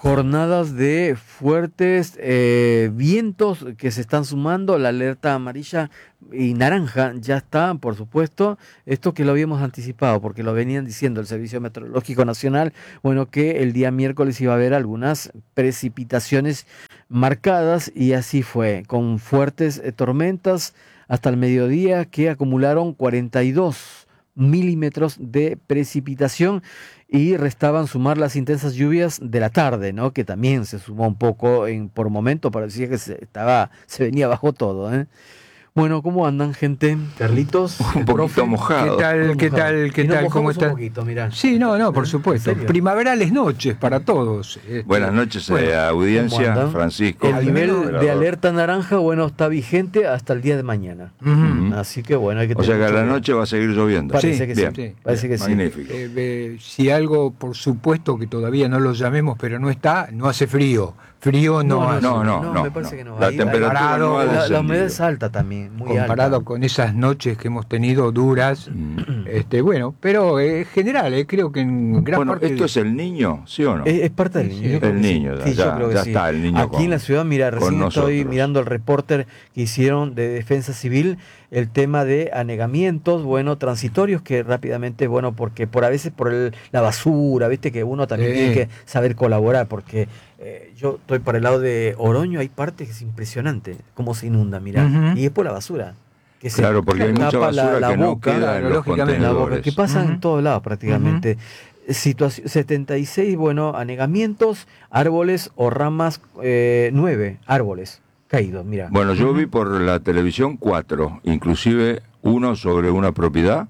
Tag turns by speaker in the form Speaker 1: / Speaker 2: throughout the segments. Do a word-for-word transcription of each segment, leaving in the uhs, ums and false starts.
Speaker 1: jornadas de fuertes eh, vientos que se están sumando. La alerta amarilla y naranja ya está, por supuesto. Esto que lo habíamos anticipado, porque lo venían diciendo el Servicio Meteorológico Nacional, bueno, que el día miércoles iba a haber algunas precipitaciones marcadas, y así fue, con fuertes eh, tormentas hasta el mediodía que acumularon cuarenta y dos milímetros de precipitación, y restaban sumar las intensas lluvias de la tarde, ¿no? Que también se sumó un poco, en, por momento parecía que se, estaba, se venía bajo todo, ¿eh? Bueno, ¿cómo andan, gente? Carlitos,
Speaker 2: un poquito
Speaker 1: profe,
Speaker 2: mojado.
Speaker 3: ¿Qué tal? ¿Qué tal? ¿Qué tal? ¿Cómo está?
Speaker 1: Un poquito, mirá.
Speaker 3: Sí, no, no, por supuesto. Primaverales noches para todos. Este,
Speaker 2: Buenas noches,
Speaker 1: bueno,
Speaker 2: eh, audiencia, Francisco.
Speaker 1: El nivel
Speaker 2: operador.
Speaker 1: de alerta naranja, bueno, está vigente hasta el día de mañana.
Speaker 3: Uh-huh.
Speaker 1: Así que bueno, hay que
Speaker 2: O sea que a la
Speaker 1: mucho
Speaker 2: noche va a seguir lloviendo.
Speaker 1: Parece
Speaker 3: Sí,
Speaker 1: que
Speaker 2: bien.
Speaker 1: sí.
Speaker 3: sí.
Speaker 1: Parece que sí.
Speaker 2: Magnífico.
Speaker 3: Eh, eh, si algo, por supuesto que todavía no lo llamemos, pero no está, no hace frío. Frío no,
Speaker 1: No,
Speaker 3: hace.
Speaker 2: No, no,
Speaker 1: No,
Speaker 2: no.
Speaker 1: me parece
Speaker 2: no.
Speaker 1: que no.
Speaker 2: La
Speaker 1: Ahí-
Speaker 2: temperatura no ha
Speaker 1: La, la
Speaker 2: descendido.
Speaker 1: humedad es alta también, muy
Speaker 3: Comparado
Speaker 1: alta.
Speaker 3: con esas noches que hemos tenido duras,
Speaker 2: Mm.
Speaker 3: este, bueno, pero en general, eh, creo que en gran
Speaker 2: Bueno,
Speaker 3: parte.
Speaker 2: ¿esto es el niño, sí o no?
Speaker 1: Es, es parte del niño.
Speaker 3: Sí,
Speaker 1: yo creo
Speaker 2: el
Speaker 1: que sí.
Speaker 2: niño,
Speaker 1: Sí,
Speaker 2: ya-
Speaker 1: yo creo que
Speaker 2: ya
Speaker 1: sí.
Speaker 2: está el niño
Speaker 1: Aquí
Speaker 2: con-
Speaker 1: en la ciudad, mira,
Speaker 2: con
Speaker 1: recién estoy
Speaker 2: nosotros.
Speaker 1: mirando el reporter que hicieron de Defensa Civil, el tema de anegamientos, bueno, transitorios, que rápidamente, bueno, porque por a veces por el, la basura, viste que uno también
Speaker 3: Sí.
Speaker 1: tiene que saber colaborar, porque eh, yo estoy para el lado de Oroño, hay partes que es impresionante cómo se inunda, mira,
Speaker 3: Ujú.
Speaker 1: y es por la basura. Que se
Speaker 2: Claro, porque hay mucha
Speaker 1: tapa
Speaker 2: basura
Speaker 1: la, la
Speaker 2: que no
Speaker 1: boca,
Speaker 2: queda en los
Speaker 3: lógicamente,
Speaker 1: la boca,
Speaker 2: contenedores.
Speaker 1: que pasa en
Speaker 3: Ujú.
Speaker 1: todos lados prácticamente. Situación, setenta y seis, bueno, anegamientos, árboles o ramas, eh, nueve árboles caídos, mira.
Speaker 2: Bueno, yo vi por la televisión cuatro, inclusive uno sobre una propiedad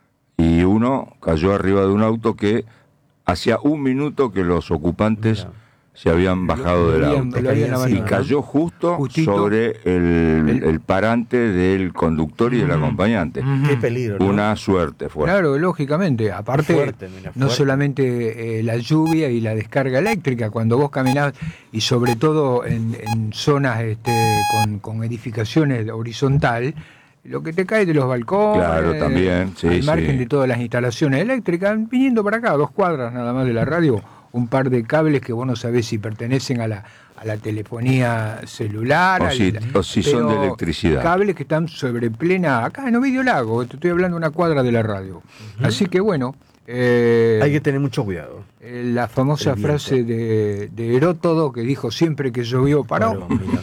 Speaker 2: y uno cayó arriba de un auto que hacía un minuto que los ocupantes
Speaker 1: Mira.
Speaker 2: se habían bajado
Speaker 3: lo
Speaker 2: del
Speaker 3: habían-
Speaker 2: auto.
Speaker 3: lo habían
Speaker 1: Y
Speaker 2: Y
Speaker 3: abandonado.
Speaker 2: cayó justo
Speaker 3: Justito.
Speaker 2: sobre el,
Speaker 3: El-
Speaker 2: el parante del conductor y del
Speaker 3: Ujú.
Speaker 2: acompañante.
Speaker 3: Ujú.
Speaker 1: Qué peligro, ¿no?
Speaker 2: Una suerte fue.
Speaker 3: Claro, lógicamente. Aparte,
Speaker 1: Fuerte, mira,
Speaker 3: no
Speaker 1: fuerte.
Speaker 3: solamente eh, la lluvia y la descarga eléctrica, cuando vos caminás, y sobre todo en, en zonas este, con, con edificaciones horizontal, lo que te cae de los balcones,
Speaker 2: Claro, también, sí,
Speaker 3: al margen
Speaker 2: sí.
Speaker 3: de todas las instalaciones eléctricas, viniendo para acá, a dos cuadras nada más de la radio, un par de cables que vos no sabés si pertenecen a la, a la telefonía celular,
Speaker 2: O
Speaker 3: al-
Speaker 2: si- o si son de
Speaker 3: pero
Speaker 2: electricidad.
Speaker 3: cables que están sobre plena, acá en Ovidio Lago, te estoy hablando de una cuadra de la radio. Así que bueno, eh,
Speaker 1: Hay que tener mucho cuidado.
Speaker 3: eh, la famosa
Speaker 1: El viento.
Speaker 3: frase de, de Heródoto que dijo siempre que llovió paró.
Speaker 1: Pero, mira.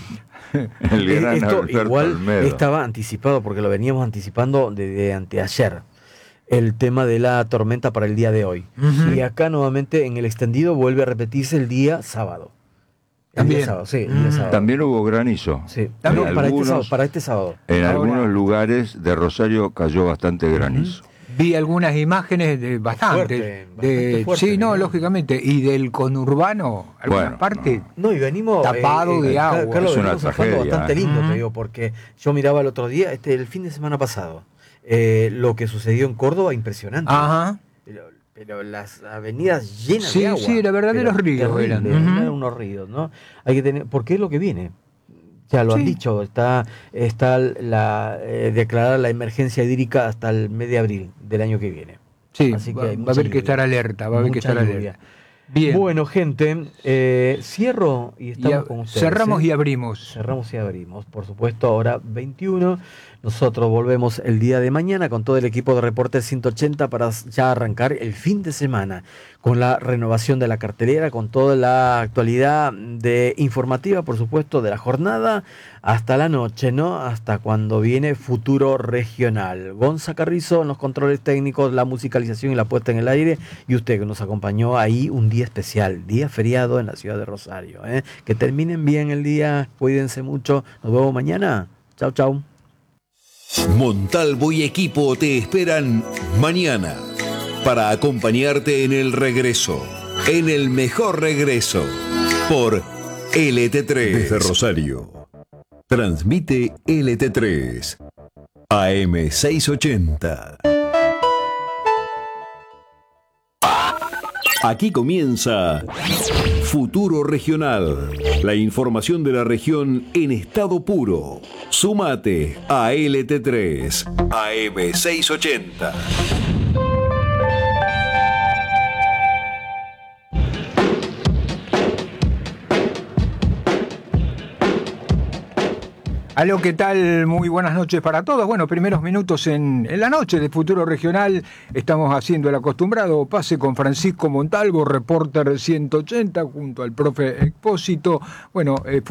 Speaker 2: El
Speaker 1: Eh,
Speaker 2: gran
Speaker 1: Esto
Speaker 2: Alberto
Speaker 1: igual
Speaker 2: Olmedo.
Speaker 1: estaba anticipado, porque lo veníamos anticipando desde anteayer, el tema de la tormenta para el día de hoy.
Speaker 3: Ujú.
Speaker 1: Y acá nuevamente en el extendido vuelve a repetirse el día sábado. El
Speaker 3: También.
Speaker 1: día sábado, sí, el día
Speaker 3: Mm.
Speaker 1: sábado.
Speaker 2: También hubo granizo.
Speaker 1: Sí.
Speaker 3: También.
Speaker 1: No, para, este
Speaker 2: Algunos-
Speaker 1: sábado, para este sábado.
Speaker 2: En
Speaker 3: Ahora-
Speaker 2: algunos lugares de Rosario cayó bastante granizo.
Speaker 3: Vi algunas imágenes de bastante,
Speaker 1: Fuerte,
Speaker 3: de,
Speaker 1: bastante fuerte,
Speaker 3: sí, no,
Speaker 1: mirá.
Speaker 3: lógicamente, y del conurbano, alguna
Speaker 2: Bueno,
Speaker 3: parte.
Speaker 1: No, y venimos
Speaker 3: Tapado de
Speaker 1: Ca-
Speaker 3: agua.
Speaker 1: Carlos,
Speaker 2: Es una
Speaker 1: venimos zafando
Speaker 2: tragedia,
Speaker 1: bastante
Speaker 2: ¿eh?
Speaker 1: lindo,
Speaker 3: Ujú.
Speaker 1: te digo, porque yo miraba el otro día, este, el fin de semana pasado, eh, lo que sucedió en Córdoba, impresionante.
Speaker 3: Ajá.
Speaker 1: Pero, pero las avenidas llenas
Speaker 3: Sí,
Speaker 1: de agua.
Speaker 3: sí, era verdaderos
Speaker 1: Pero
Speaker 3: ríos
Speaker 1: terrible,
Speaker 3: eran.
Speaker 1: eran
Speaker 3: Ujú.
Speaker 1: unos ríos, ¿no? Hay que tener, porque es lo que viene. Ya lo han
Speaker 3: Sí.
Speaker 1: dicho, está, está la eh, declarada la emergencia hídrica hasta el mes de abril del año que viene.
Speaker 3: Sí,
Speaker 1: Así que
Speaker 3: va,
Speaker 1: hay
Speaker 3: va a
Speaker 1: mucha
Speaker 3: haber que
Speaker 1: lluvia.
Speaker 3: estar alerta, va a haber que
Speaker 1: Mucha
Speaker 3: estar
Speaker 1: lluvia.
Speaker 3: alerta. Bien,
Speaker 1: Bueno, gente, eh, cierro y
Speaker 3: y
Speaker 1: estamos
Speaker 3: a-
Speaker 1: con ustedes.
Speaker 3: cerramos
Speaker 1: ¿eh?
Speaker 3: y abrimos.
Speaker 1: Cerramos y abrimos. Por supuesto, ahora veintiuno. Nosotros volvemos el día de mañana con todo el equipo de Reportes ciento ochenta para ya arrancar el fin de semana con la renovación de la cartelera, con toda la actualidad de informativa, por supuesto, de la jornada hasta la noche, ¿no? Hasta cuando viene Futuro Regional. Gonza Carrizo en los controles técnicos, la musicalización y la puesta en el aire, y usted que nos acompañó ahí un día especial, día feriado en la ciudad de Rosario, ¿eh? Que terminen bien el día, cuídense mucho, nos vemos mañana. Chau, chau.
Speaker 4: Montalvo y equipo te esperan mañana para acompañarte en el regreso, en el mejor regreso, por L T tres. Desde Rosario. Transmite L T tres. A M seiscientos ochenta. Aquí comienza Futuro Regional, la información de la región en estado puro. Súmate a L T tres, A M seiscientos ochenta.
Speaker 3: Aló, ¿qué tal? Muy buenas noches para todos. Bueno, primeros minutos en, en la noche de Futuro Regional. Estamos haciendo el acostumbrado pase con Francisco Montalvo, Reporter ciento ochenta, junto al profe Expósito. Bueno, eh,